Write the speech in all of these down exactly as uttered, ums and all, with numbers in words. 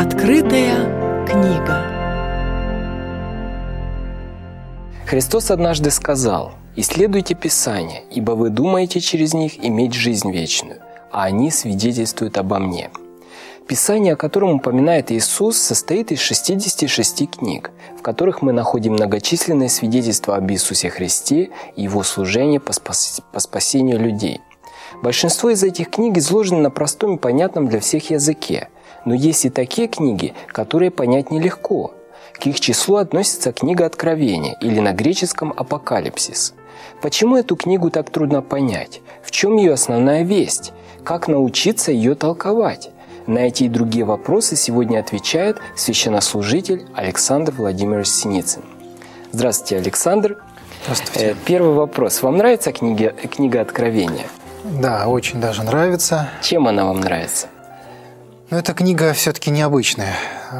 Открытая книга. Христос однажды сказал: «Исследуйте Писания, ибо вы думаете через них иметь жизнь вечную, а они свидетельствуют обо мне». Писание, о котором упоминает Иисус, состоит из шестидесяти шести книг, в которых мы находим многочисленные свидетельства об Иисусе Христе и Его служении по, спас... по спасению людей. Большинство из этих книг изложены на простом и понятном для всех языке, но есть и такие книги, которые понять нелегко. К их числу относится книга Откровения, или на греческом Апокалипсис. Почему эту книгу так трудно понять? В чем ее основная весть? Как научиться ее толковать? На эти и другие вопросы сегодня отвечает священнослужитель Александр Владимирович Синицын. Здравствуйте, Александр. Здравствуйте. Первый вопрос. Вам нравится книга, книга Откровения? Да, очень даже нравится. Чем она вам нравится? Но эта книга все-таки необычная.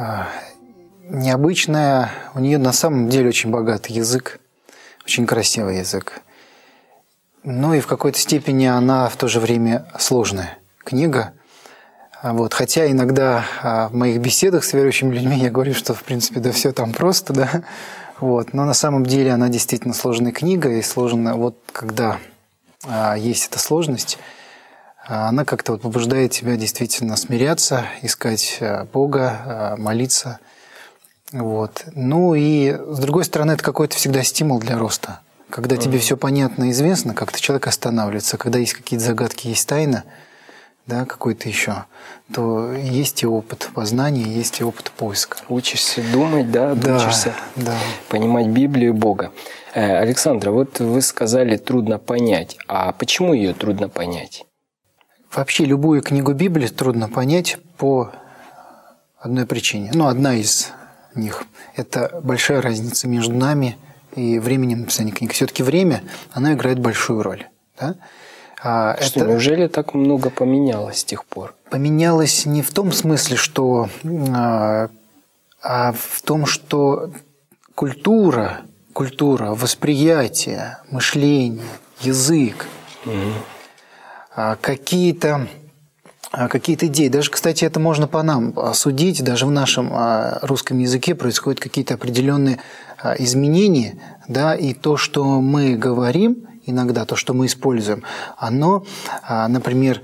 Необычная, у нее на самом деле очень богатый язык, очень красивый язык. Но и в какой-то степени она в то же время сложная книга. Вот. Хотя иногда в моих беседах с верующими людьми я говорю, что в принципе да все там просто, да. Вот. Но на самом деле она действительно сложная книга, и сложная, вот когда есть эта сложность, она как-то вот побуждает тебя действительно смиряться, искать Бога, молиться. Вот. Ну и, с другой стороны, это какой-то всегда стимул для роста. Когда тебе все понятно и известно, как-то человек останавливается. Когда есть какие-то загадки, есть тайна, да, какой-то еще, то есть и опыт познания, есть и опыт поиска. Учишься думать, да, да, учишься да. понимать Библию и Бога. Александра, вот вы сказали, трудно понять. А почему ее трудно понять? Вообще любую книгу Библии трудно понять по одной причине. Ну, одна из них – это большая разница между нами и временем написания книг. Все-таки время, оно играет большую роль. Да? А что, это неужели так много поменялось с тех пор? Поменялось не в том смысле, что, а, а в том, что культура, культура, восприятие, мышление, язык, угу. а, какие-то какие-то идеи. Даже, кстати, это можно по нам судить. Даже в нашем русском языке происходят какие-то определенные изменения, да, и то, что мы говорим иногда, то, что мы используем, оно, например,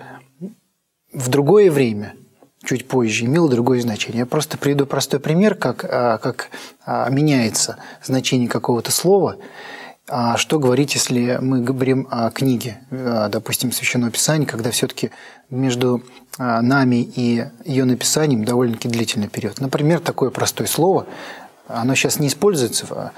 в другое время, чуть позже, имело другое значение. Я просто приведу простой пример, как, как меняется значение какого-то слова. А что говорить, если мы говорим о книге, допустим, Священного Писания, когда все-таки между нами и ее написанием довольно-таки длительный период. Например, такое простое слово, оно сейчас не используется,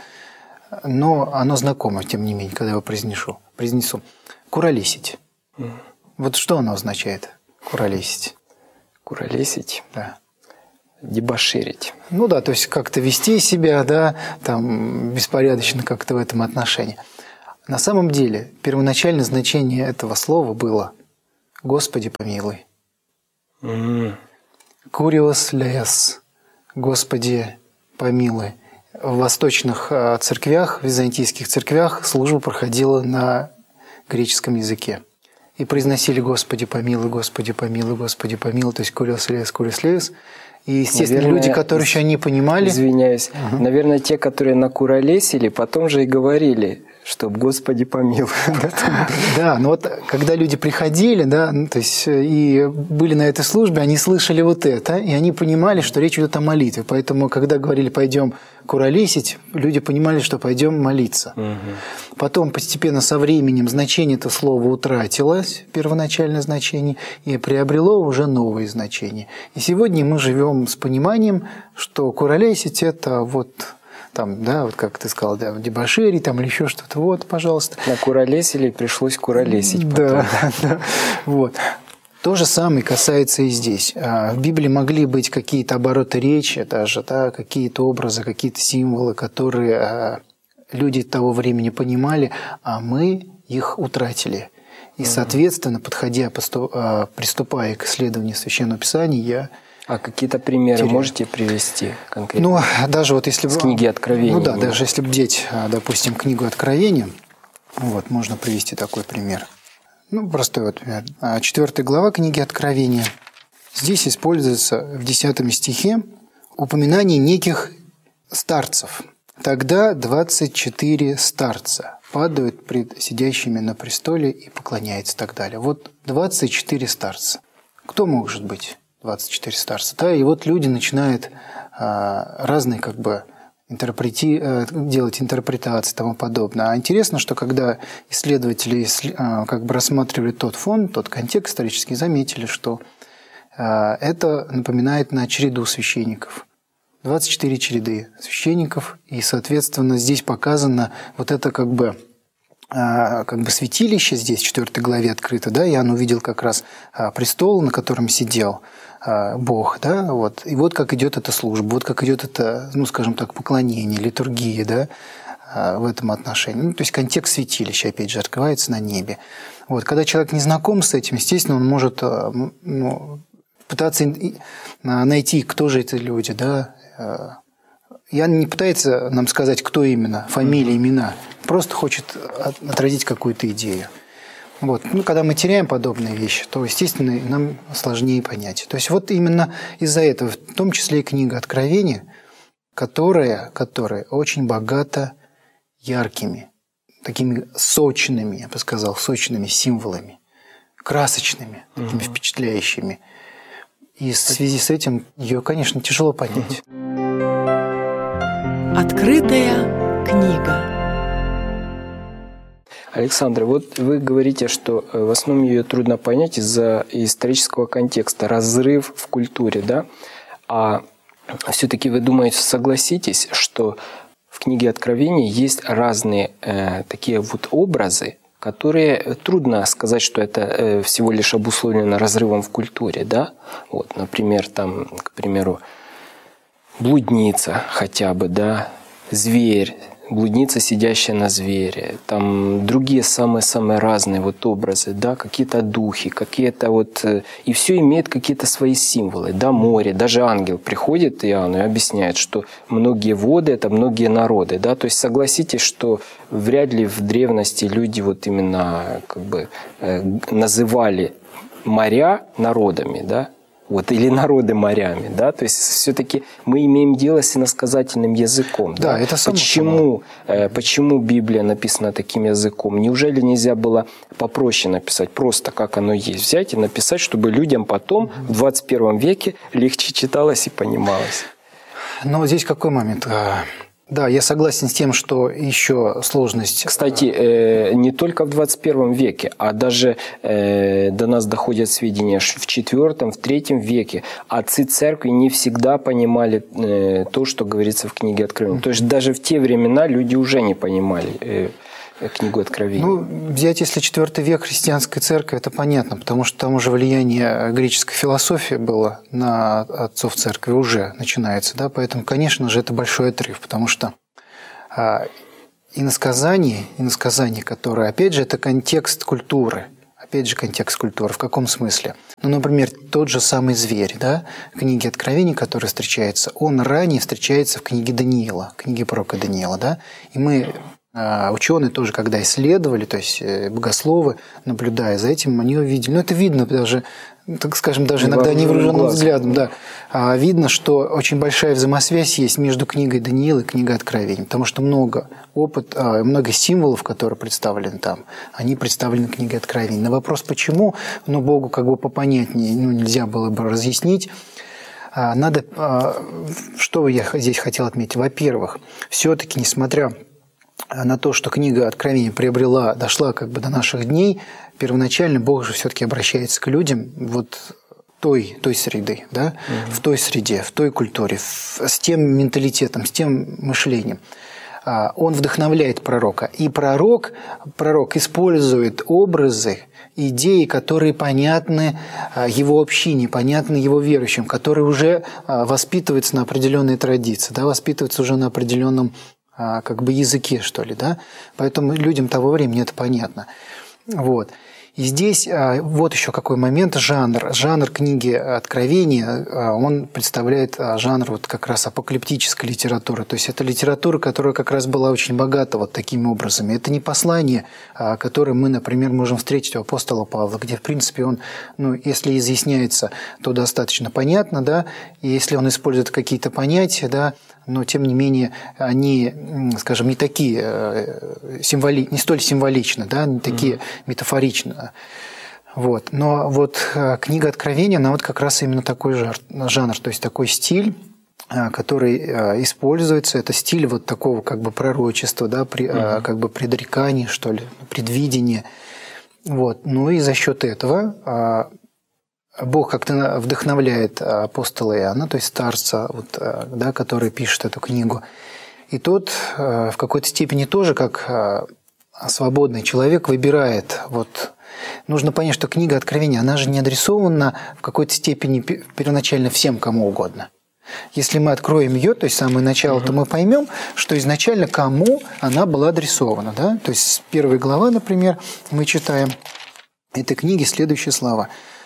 но оно знакомо, тем не менее, когда я его произнесу. произнесу. Куролесить. Mm. Вот что оно означает? Куролесить. Куролесить? Да. Дебоширить. Ну да, то есть как-то вести себя, да, там беспорядочно как-то в этом отношении. На самом деле первоначальное значение этого слова было «Господи помилуй». Mm. «Куриос лес», «Господи помилуй». В восточных церквях, в византийских церквях служба проходила на греческом языке. И произносили «Господи помилуй, Господи помилуй, Господи помилуй», то есть «Куриос лес, куриос лес». И, естественно, наверное, люди, которые еще не понимали... Извиняюсь. Угу. Наверное, те, которые накуролесили, потом же и говорили, чтоб Господи помилуй. Да, но вот когда люди приходили, да, то есть и были на этой службе, они слышали вот это, и они понимали, что речь идет о молитве. Поэтому, когда говорили «пойдем куролесить», люди понимали, что пойдем молиться. Угу. Потом постепенно со временем значение этого слова утратилось, первоначальное значение, и приобрело уже новые значения. И сегодня мы живем с пониманием, что куролесить – это вот... Там, да, вот как ты сказал, да, дебоширить там или еще что-то, вот, пожалуйста. Накуролесили, пришлось куролесить потом. Да, да, вот. То же самое касается и здесь. В Библии могли быть какие-то обороты речи, даже, да, какие-то образы, какие-то символы, которые люди того времени понимали, а мы их утратили. И, соответственно, подходя, приступая к исследованию Священного Писания, я... А какие-то примеры Теряю. можете привести конкретно? Ну, даже вот если... С книги Откровения. Ну да, даже если бдеть, допустим, книгу Откровения, вот, можно привести такой пример. Ну, простой вот пример. Четвертая глава книги Откровения. здесь используется в десятом стихе упоминание неких старцев. Тогда двадцать четыре старца падают пред сидящими на престоле и поклоняются и так далее. Вот двадцать четыре старца. Кто может быть двадцать четыре старца? Да, и вот люди начинают а, разные как бы интерпрети... делать интерпретации и тому подобное. А интересно, что когда исследователи а, как бы рассматривали тот фон, тот контекст исторический, заметили, что а, это напоминает на череду священников. двадцать четыре череды священников, и, соответственно, здесь показано вот это как бы, как бы святилище, здесь в четвёртой главе открыто, да, Иоанн увидел как раз престол, на котором сидел Бог, да, вот, и вот как идет эта служба, вот как идет это, ну, скажем так, поклонение, литургия, да, в этом отношении. Ну, то есть контекст святилища, опять же, открывается на небе. Вот, когда человек не знаком с этим, естественно, он может, ну, пытаться найти, кто же эти люди, да. Иоанн не пытается нам сказать, кто именно, фамилия, имена, просто хочет отразить какую-то идею. Вот. Ну, когда мы теряем подобные вещи, то, естественно, нам сложнее понять. То есть вот именно из-за этого, в том числе и книга Откровения, которая, которая очень богата яркими, такими сочными, я бы сказал, сочными символами, красочными, такими угу. впечатляющими. И в связи с этим ее, конечно, тяжело понять. Открытая книга. Александр, вот вы говорите, что в основном ее трудно понять из-за исторического контекста, разрыв в культуре, да? А все-таки вы думаете, согласитесь, что в книге Откровения есть разные э, такие вот образы, которые трудно сказать, что это всего лишь обусловлено разрывом в культуре, да? Вот, например, там, к примеру, блудница хотя бы, да, зверь, блудница, сидящая на звере, там другие самые-самые разные вот образы, да, какие-то духи, какие-то вот... И все имеет какие-то свои символы, да, море, даже ангел приходит Иоанну и объясняет, что многие воды – это многие народы, да, то есть согласитесь, что вряд ли в древности люди вот именно как бы называли моря народами, да, вот, или народы морями, да, то есть все-таки мы имеем дело с иносказательным языком. Да, да? это само почему, э, почему Библия написана таким языком? Неужели нельзя было попроще написать, просто как оно есть, взять и написать, чтобы людям потом в двадцать первом веке легче читалось и понималось? Но здесь какой момент? Да, я согласен с тем, что еще сложность... Кстати, не только в двадцать первом веке, а даже до нас доходят сведения, что в четвёртом, в третьем веке отцы церкви не всегда понимали то, что говорится в книге Откровения. То есть даже в те времена люди уже не понимали книгу Откровения. Ну, взять, если четвёртый век христианской церкви, это понятно, потому что там уже влияние греческой философии было на отцов церкви, уже начинается, да, поэтому, конечно же, это большой отрыв, потому что а, иносказание, иносказание, которое, опять же, это контекст культуры, опять же, контекст культуры, в каком смысле? Ну, например, тот же самый зверь, да, в книге Откровений, который встречается, он ранее встречается в книге Даниила, книге пророка Даниила, да, и мы... Ученые тоже, когда исследовали, то есть богословы, наблюдая за этим, они увидели, ну это видно даже, так скажем, даже иногда невооруженным взглядом, да, а видно, что очень большая взаимосвязь есть между книгой Даниила и книгой Откровений, потому что много опыта, много символов, которые представлены там, они представлены в книге Откровений. На вопрос «почему?», ну, Богу как бы попонятнее, ну, нельзя было бы разъяснить. Надо, что я здесь хотел отметить, во-первых, все-таки, несмотря на то, что книга Откровения приобрела, дошла как бы до наших дней, первоначально Бог же все-таки обращается к людям вот той, той среды, да, угу. в той среде, в той культуре, в, с тем менталитетом, с тем мышлением. Он вдохновляет пророка. И пророк, пророк использует образы, идеи, которые понятны его общине, понятны его верующим, которые уже воспитываются на определенной традиции, да, воспитываются уже на определенном как бы языке, что ли, да, поэтому людям того времени это понятно. Вот. И здесь вот еще какой момент, жанр. Жанр книги Откровения, он представляет жанр вот как раз апокалиптической литературы. То есть это литература, которая как раз была очень богата вот такими образами. Это не послание, которое мы, например, можем встретить у апостола Павла, где, в принципе, он, ну, если изъясняется, то достаточно понятно, да, и если он использует какие-то понятия, да, но, тем не менее, они, скажем, не такие символи... не столь символичны, да, не такие mm-hmm. метафоричны. Вот. Но вот книга Откровения, она вот как раз именно такой жанр, то есть такой стиль, который используется, это стиль вот такого как бы пророчества, да, при, mm-hmm. как бы предрекания, что ли, предвидения. Вот. Ну и за счет этого Бог как-то вдохновляет апостола Иоанна, то есть старца, вот, да, который пишет эту книгу. И тот в какой-то степени тоже, как свободный человек, выбирает. Вот. Нужно понять, что книга Откровения, она же не адресована в какой-то степени первоначально всем, кому угодно. Если мы откроем ее, то есть самое начало, угу. то мы поймем, что изначально кому она была адресована. Да? То есть с первой главы, например, мы читаем этой книги следующие слова.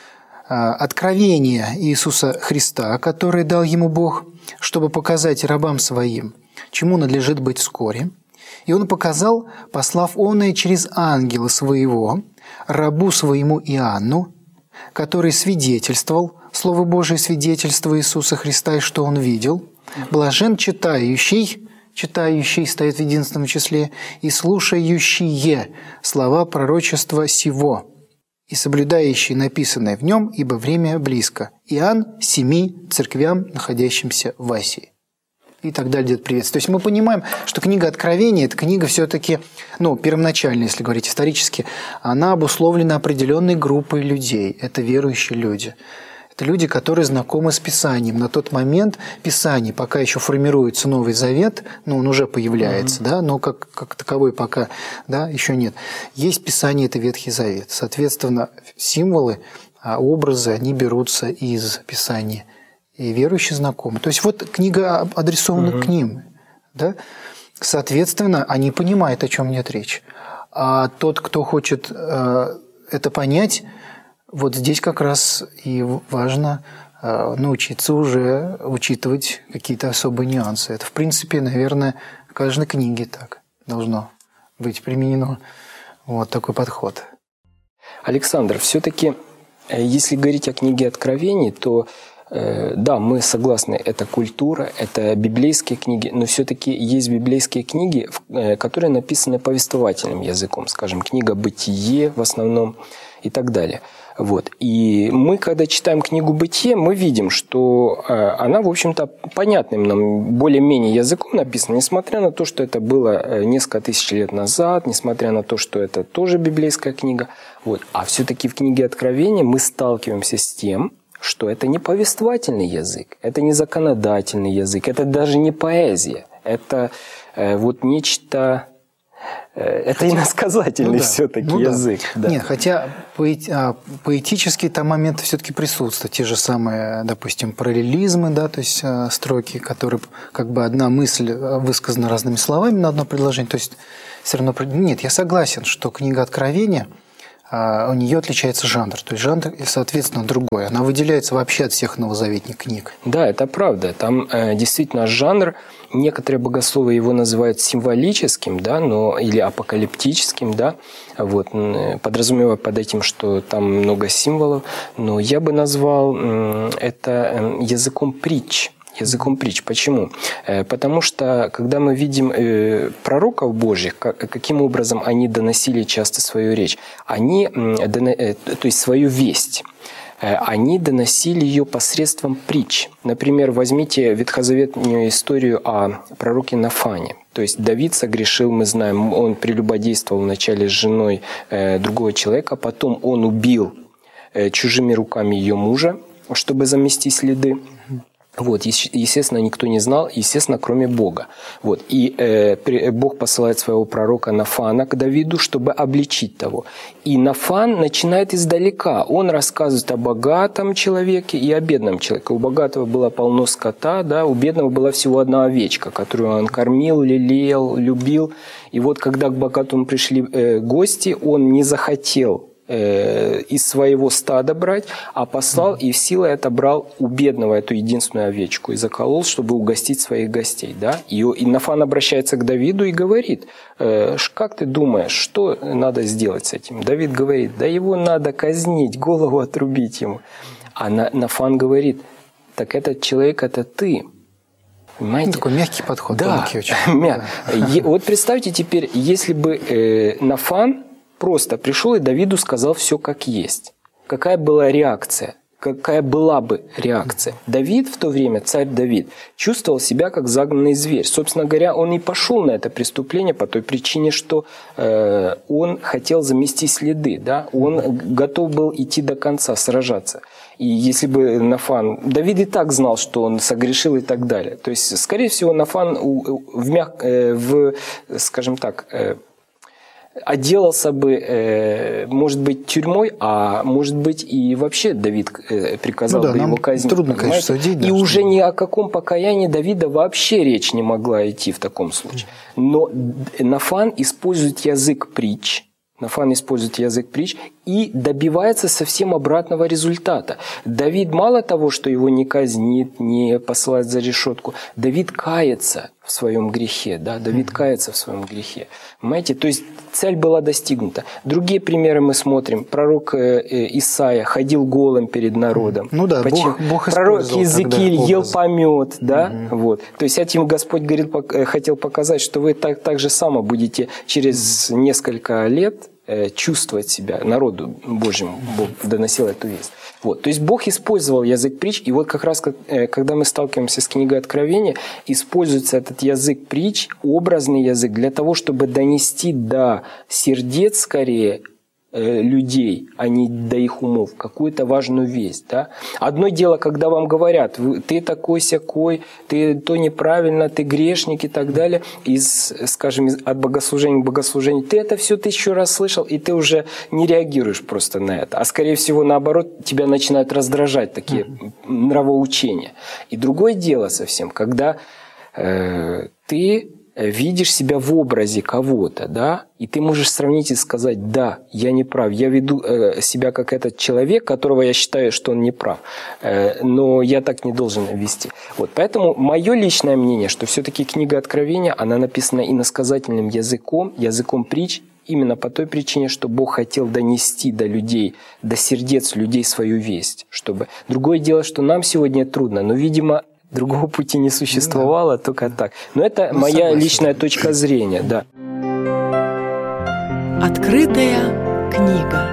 «Откровение Иисуса Христа, которое дал ему Бог, чтобы показать рабам своим, чему надлежит быть вскоре. И он показал, послав оное через ангела своего, рабу своему Иоанну, который свидетельствовал, Слово Божие свидетельство Иисуса Христа, и что он видел. Блажен читающий, читающий стоит в единственном числе, и слушающие слова пророчества сего, и соблюдающий написанное в нем, ибо время близко. Иоанн семи церквям, находящимся в Асии». И так далее, идет приветствие. То есть мы понимаем, что книга Откровения, эта книга все-таки, ну, первоначально, если говорить исторически, она обусловлена определенной группой людей. Это верующие люди. Это люди, которые знакомы с Писанием. На тот момент Писание, пока еще формируется Новый Завет, ну, он уже появляется, mm-hmm. да, но как, как таковой пока, да, еще нет. Есть Писание, это Ветхий Завет. Соответственно, символы, образы, они берутся из Писания. И верующие знакомы. То есть вот книга адресована mm-hmm. к ним. Да? Соответственно, они понимают, о чем идет речь. А тот, кто хочет э, это понять, вот здесь как раз и важно э, научиться уже учитывать какие-то особые нюансы. Это, в принципе, наверное, в каждой книге так должно быть применено. Вот такой подход. Александр, все-таки, если говорить о книге Откровений, то да, мы согласны, это культура, это библейские книги, но все-таки есть библейские книги, которые написаны повествовательным языком, скажем, книга «Бытие» в основном и так далее. Вот. И мы, когда читаем книгу «Бытие», мы видим, что она, в общем-то, понятным нам более-менее языком написана, несмотря на то, что это было несколько тысяч лет назад, несмотря на то, что это тоже библейская книга. Вот. А все-таки в книге Откровения мы сталкиваемся с тем, что это не повествовательный язык, это не законодательный язык, это даже не поэзия, это э, вот нечто, э, это хотя, иносказательный ну да, все-таки ну язык. Да. Да. Нет, хотя поэти, поэтические там моменты все-таки присутствуют, те же самые, допустим, параллелизмы, да, то есть э, строки, которые как бы одна мысль высказана разными словами на одно предложение, то есть все равно... Нет, я согласен, что книга Откровения, у нее отличается жанр, то есть жанр, соответственно, другой. Она выделяется вообще от всех новозаветных книг. Да, это правда. Там э, действительно жанр, некоторые богословы его называют символическим, да, но, или апокалиптическим, да, вот, подразумевая под этим, что там много символов, но я бы назвал э, это языком притч. Языком притч. Почему? Потому что, когда мы видим пророков Божьих, каким образом они доносили часто свою речь, они, то есть свою весть, они доносили ее посредством притч. Например, возьмите ветхозаветную историю о пророке Нафане. То есть Давид согрешил, мы знаем, он прелюбодействовал вначале с женой другого человека, потом он убил чужими руками ее мужа, чтобы замести следы. Вот, естественно, никто не знал, естественно, кроме Бога. Вот, и э, Бог посылает своего пророка Нафана к Давиду, чтобы обличить того. И Нафан начинает издалека. Он рассказывает о богатом человеке и о бедном человеке. У богатого было полно скота, да, у бедного была всего одна овечка, которую он кормил, лелеял, любил. И вот, когда к богатому пришли э, гости, он не захотел э, из своего стада брать, а послал и в силой отобрал у бедного эту единственную овечку и заколол, чтобы угостить своих гостей. Да? И, и Нафан обращается к Давиду и говорит, э, как ты думаешь, что надо сделать с этим? Давид говорит, да его надо казнить, голову отрубить ему. А Нафан говорит, так этот человек – это ты. Понимаете? Такой мягкий подход. Да, мягкий. Вот представьте теперь, если бы э, Нафан просто пришел и Давиду сказал все как есть. Какая была реакция? Какая была бы реакция? Давид в то время, царь Давид, чувствовал себя как загнанный зверь. Собственно говоря, он и пошел на это преступление по той причине, что э, он хотел замести следы. Да? Он готов был идти до конца, сражаться. И если бы Нафан... Давид и так знал, что он согрешил и так далее. То есть, скорее всего, Нафан в, мяг... в скажем так, отделался бы, может быть, тюрьмой, а может быть и вообще Давид приказал ну да, бы его казнить. Трудно, конечно, судить. Да, и уже ни о каком покаянии Давида вообще речь не могла идти в таком случае. Но Нафан использует язык притч, Нафан использует язык притч и добивается совсем обратного результата. Давид мало того, что его не казнит, не посылает за решетку, Давид кается в своем грехе. Да? Давид кается в своем грехе. Понимаете? То есть цель была достигнута. Другие примеры мы смотрим. Пророк Исаия ходил голым перед народом. Ну да, Бог, Бог Пророк Иезекииль ел помет. Да? Угу. Вот. То есть этим Господь говорил, хотел показать, что вы так, так же само будете через несколько лет чувствовать себя, народу Божьему Бог доносил эту весть. Вот. То есть Бог использовал язык притч, и вот как раз когда мы сталкиваемся с книгой Откровения, используется этот язык притч, образный язык, для того, чтобы донести до сердец скорее людей, а не до их умов, какую-то важную весть. Да? Одно дело, когда вам говорят, ты такой-сякой, ты то неправильно, ты грешник и так далее, из, скажем, от богослужения к богослужению, ты это все тысячу раз слышал, и ты уже не реагируешь просто на это. А скорее всего, наоборот, тебя начинают раздражать такие mm-hmm. нравоучения. И другое дело совсем, когда э, ты видишь себя в образе кого-то, да, и ты можешь сравнить и сказать, да, я не прав, я веду э, себя как этот человек, которого я считаю, что он не прав, э, но я так не должен вести. Вот, поэтому мое личное мнение, что все-таки книга Откровения, она написана иносказательным языком, языком притч, именно по той причине, что Бог хотел донести до людей, до сердец людей свою весть. Чтобы... Другое дело, что нам сегодня трудно, но, видимо, другого пути не существовало, да. Только так. Но это ну, моя согласен. Личная точка зрения, да. Открытая книга.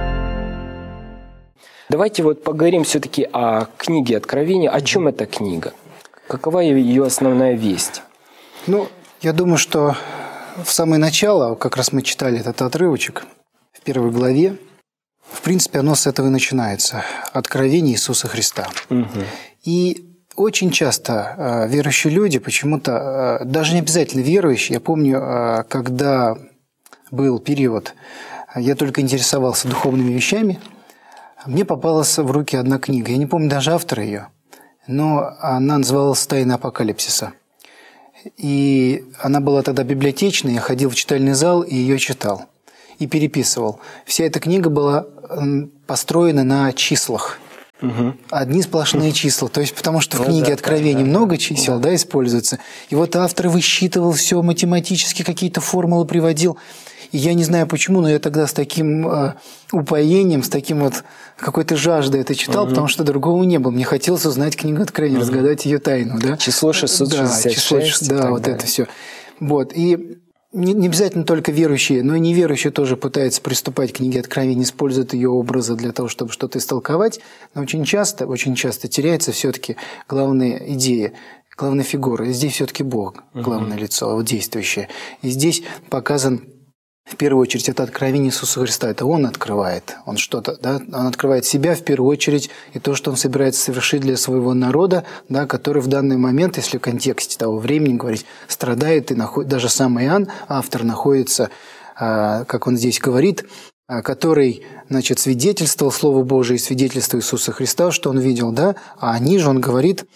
Давайте вот поговорим все-таки о книге Откровения. О чем эта книга? Какова ее основная весть? Ну, я думаю, что в самое начало, как раз мы читали этот отрывочек в первой главе, в принципе, оно с этого и начинается. Откровение Иисуса Христа. Угу. И очень часто э, верующие люди почему-то, э, даже не обязательно верующие, я помню, э, когда был период, я только интересовался духовными вещами, мне попалась в руки одна книга, я не помню даже автора ее, но она называлась «Тайна Апокалипсиса». И она была тогда библиотечной, я ходил в читальный зал и ее читал, и переписывал. Вся эта книга была построена на числах. Угу. Одни сплошные числа. То есть, потому что в книге ну, да, Откровений да, много чисел да. Да, используется. И вот автор высчитывал все математически, какие-то формулы приводил. И я не знаю почему, но я тогда с таким э, упоением, с таким вот какой-то жаждой это читал, угу. потому что другого не было. Мне хотелось узнать книгу Откровения, угу. разгадать ее тайну. Да? Число шестьсот шестьдесят шесть. Да, число, да вот далее. Это все. Вот. И не, не обязательно только верующие, но и неверующие тоже пытаются приступать к книге Откровения, используют ее образы для того, чтобы что-то истолковать. Но очень часто, очень часто теряется все-таки главная идея, главная фигура. И здесь все-таки Бог, главное угу. лицо, действующее. И здесь показан в первую очередь это откровение Иисуса Христа. Это Он открывает. Он что-то, да, Он открывает себя в первую очередь и то, что Он собирается совершить для своего народа, да, который в данный момент, если в контексте того времени говорить, страдает и находит, даже сам Иоанн, автор, находится, как он здесь говорит, который, значит, свидетельствовал Слово Божие и свидетельство Иисуса Христа, что он видел, да, а ниже он говорит,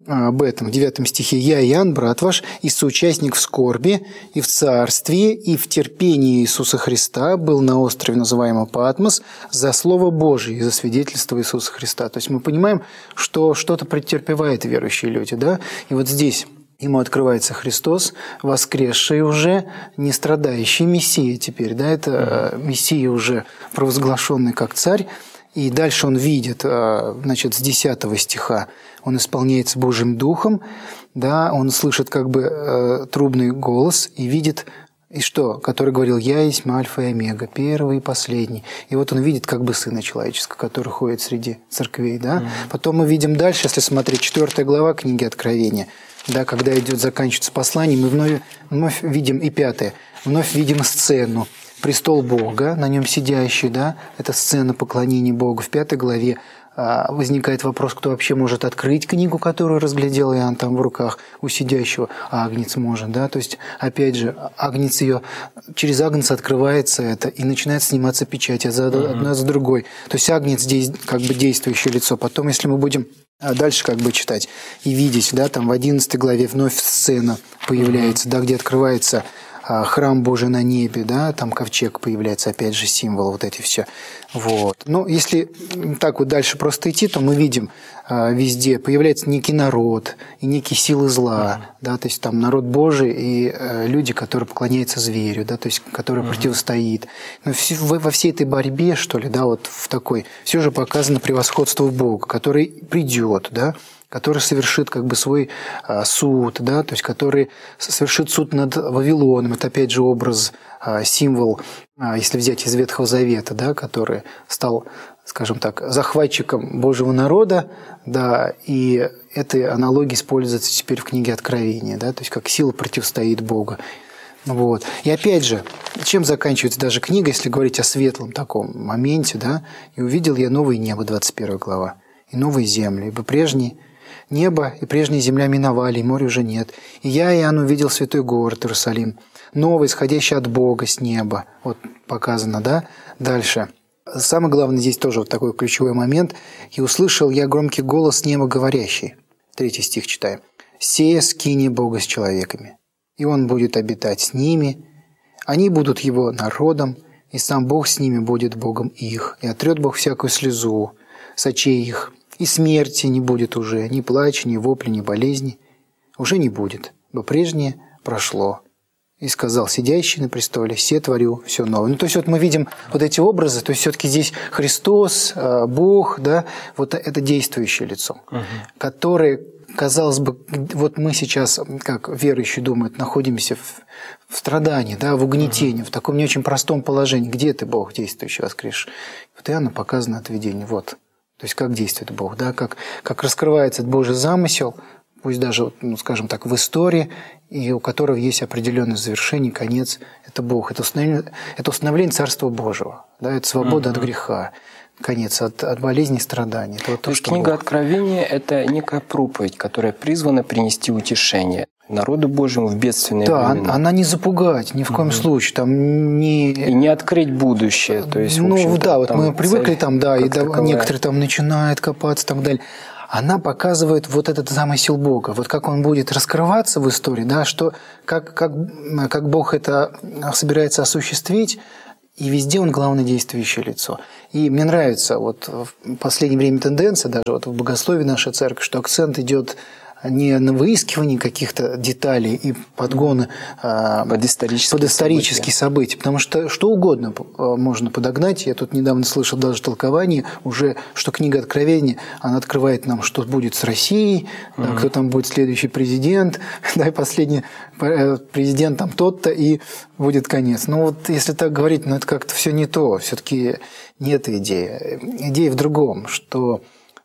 об этом в девятом стихе. «Я, Иоанн, брат ваш, и соучастник в скорби, и в царстве, и в терпении Иисуса Христа, был на острове, называемом Патмос, за Слово Божие и за свидетельство Иисуса Христа». То есть мы понимаем, что что-то претерпевают верующие люди. Да? И вот здесь ему открывается Христос, воскресший уже, не страдающий Мессия теперь. Да? Это Мессия уже провозглашенный как царь. И дальше он видит, значит, с десятого стиха, он исполняется Божьим Духом, да, он слышит как бы трубный голос и видит, и что? Который говорил: «Я есть Альфа и Омега, первый и последний». И вот он видит как бы Сына Человеческого, который ходит среди церквей. Да? Mm-hmm. Потом мы видим дальше, если смотреть, четвертая глава книги Откровения, да, когда идет заканчивается послание, мы вновь, вновь видим, и пятое, вновь видим сцену. Престол Бога, на нем сидящий, да, это сцена поклонения Богу. В пятой главе а, возникает вопрос, кто вообще может открыть книгу, которую разглядел Иоанн там в руках у сидящего. Агнец может, да, то есть, опять же, Агнец ее, через Агнца открывается это, и начинает сниматься печать одна за другой. То есть Агнец здесь как бы действующее лицо. Потом, если мы будем дальше как бы читать и видеть, да, там в одиннадцатой главе вновь сцена появляется, да, где открывается храм Божий на небе, да, там ковчег появляется, опять же, символ, вот эти все. Вот. Но если так вот дальше просто идти, то мы видим везде появляется некий народ и некие силы зла, uh-huh. да, то есть там народ Божий и люди, которые поклоняются зверю, да, то есть который uh-huh. противостоит. Но во всей этой борьбе, что ли, да, вот в такой, все же показано превосходство Бога, который придет, да, который совершит как бы свой а, суд, да, то есть который совершит суд над Вавилоном. Это опять же образ, а, символ, а, если взять из Ветхого Завета, да, который стал, скажем так, захватчиком Божьего народа, да, и эта аналогия используется теперь в книге Откровения, да, то есть как сила противостоит Богу. Вот. И опять же, чем заканчивается даже книга, если говорить о светлом таком моменте, да, «И увидел я новое небо», двадцать первая глава, «и новые земли, ибо прежние небо и прежняя земля миновали, и моря уже нет. И я, Иоанн, увидел святой город Иерусалим, новый, исходящий от Бога с неба». Вот показано, да? Дальше. Самое главное здесь тоже вот такой ключевой момент. «И услышал я громкий голос с неба говорящий». Третий стих читаем. «Сея скиния Бога с человеками, и Он будет обитать с ними, они будут Его народом, и сам Бог с ними будет Богом их, и отрет Бог всякую слезу с очей их, и смерти не будет уже, ни плача, ни вопли, ни болезни. Уже не будет, ибо прежнее прошло. И сказал сидящий на престоле: «Се творю все новое». Ну, то есть вот мы видим вот эти образы, то есть все-таки здесь Христос, Бог, да, вот это действующее лицо, угу. которое, казалось бы, вот мы сейчас, как верующие думают, находимся в, в страдании, да, в угнетении, угу. в таком не очень простом положении. Где ты, Бог, действующий, воскресший? Вот Иоанну показано это видение, вот. То есть как действует Бог, да, как, как раскрывается этот Божий замысел, пусть даже, ну, скажем так, в истории, и у которого есть определенное завершение, конец, это Бог, это установление, это установление Царства Божьего, да, это свобода mm-hmm. от греха, конец от, от болезни и страданий. Это вот то, то есть книга Бог. Откровения – это некая проповедь, которая призвана принести утешение народу Божьему в бедственные да, времена. Да, она не запугать ни в коем угу. случае. Там не... И не открыть будущее. То есть, ну да, вот мы привыкли там, да, и да, некоторые там начинают копаться и так далее. Она показывает вот этот замысел Бога, вот как он будет раскрываться в истории, да, что, как, как, как Бог это собирается осуществить, и везде он главное действующее лицо. И мне нравится вот в последнее время тенденция, даже вот в богословии нашей церкви, что акцент идет не на выискивании каких-то деталей и подгоны под исторические, под исторические события. события, потому что что угодно можно подогнать. Я тут недавно слышал даже толкование уже, что книга Откровения, она открывает нам, что будет с Россией, угу. да, кто там будет следующий президент, да, и последний президент там тот-то, и будет конец. Ну вот если так говорить, ну это как-то все не то. Все-таки не эта идея. Идея в другом, что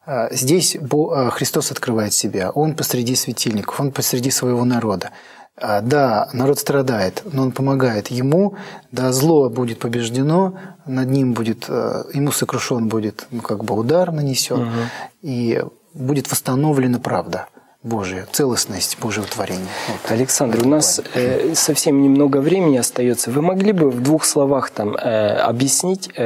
здесь Христос открывает себя, Он посреди светильников, Он посреди своего народа. Да, народ страдает, но Он помогает ему, да, зло будет побеждено, над ним будет, ему сокрушен будет, ну, как бы удар нанесен, угу. и будет восстановлена правда Божия, целостность Божьего творения. Вот. Александр, у нас э, совсем немного времени остается. Вы могли бы в двух словах там, э, объяснить, э,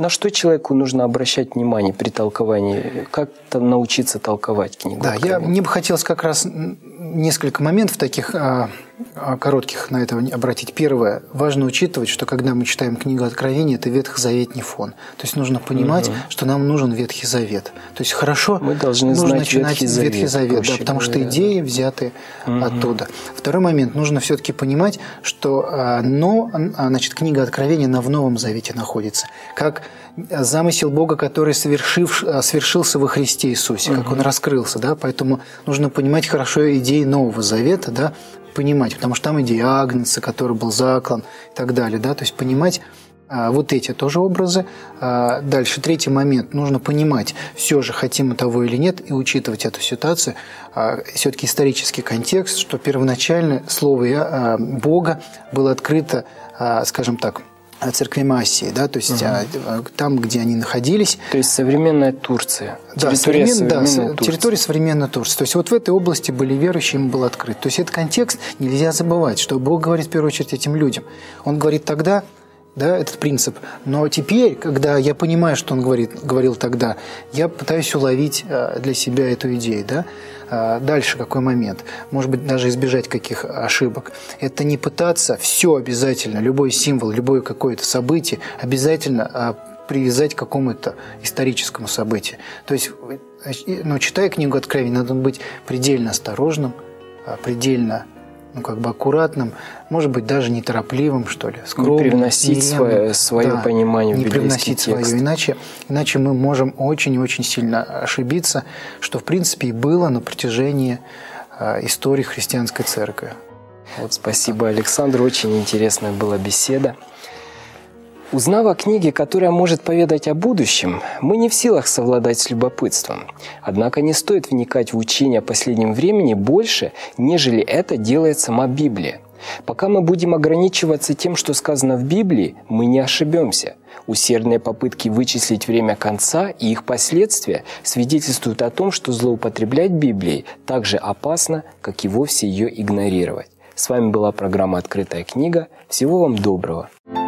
на что человеку нужно обращать внимание при толковании? Как научиться толковать книгу? Да, я, мне бы хотелось как раз несколько моментов таких а, а, коротких на это обратить. Первое. Важно учитывать, что когда мы читаем книгу Откровения, это ветхозаветний фон. То есть нужно понимать, угу. что нам нужен Ветхий Завет. То есть хорошо мы должны нужно знать начинать Ветхий Завет, Ветхий Завет да, потому что идеи взяты угу. оттуда. Второй момент. Нужно все-таки понимать, что а, но, а, значит, книга Откровения она в Новом Завете находится. Как замысел Бога, который совершив, совершился во Христе Иисусе, как угу. Он раскрылся. Да? Поэтому нужно понимать хорошо идеи Нового Завета, да? Понимать, потому что там идея Агнца, который был заклан и так далее. Да? То есть понимать а, вот эти тоже образы. А, дальше, третий момент. Нужно понимать, все же хотим мы того или нет, и учитывать эту ситуацию. А, все-таки исторический контекст, что первоначально слово а, Бога было открыто, а, скажем так, церквям Асии, да, то есть угу. там, где они находились. То есть современная Турция. Да, территория современ, да, современной Турции. территория современной Турции. То есть вот в этой области были верующие, им был открыт. То есть этот контекст нельзя забывать, что Бог говорит в первую очередь этим людям. Он говорит тогда, да, этот принцип. Но теперь, когда я понимаю, что он говорит, говорил тогда, я пытаюсь уловить для себя эту идею, да. Дальше какой момент? Может быть, даже избежать каких ошибок. Это не пытаться все обязательно, любой символ, любое какое-то событие обязательно привязать к какому-то историческому событию. То есть, ну, читая книгу Откровения, надо быть предельно осторожным, предельно, ну, как бы аккуратным, может быть, даже неторопливым, что ли, скромным. Не привносить свое, свое да, понимание в не библейский привносить текст. свое, иначе, иначе мы можем очень-очень сильно ошибиться, что, в принципе, и было на протяжении э, истории христианской церкви. Вот, спасибо, Александр, очень интересная была беседа. Узнав о книге, которая может поведать о будущем, мы не в силах совладать с любопытством. Однако не стоит вникать в учение о последнем времени больше, нежели это делает сама Библия. Пока мы будем ограничиваться тем, что сказано в Библии, мы не ошибемся. Усердные попытки вычислить время конца и их последствия свидетельствуют о том, что злоупотреблять Библией так же опасно, как и вовсе ее игнорировать. С вами была программа «Открытая книга». Всего вам доброго!